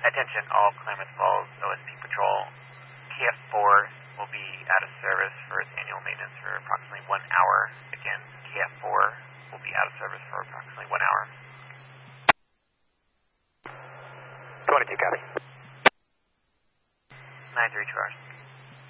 Attention all Klamath Falls OSP Patrol. KF4 will be out of service for its annual maintenance for approximately 1 hour. Again, KF4 will be out of service for approximately 1 hour. 22, copy. 932 hours.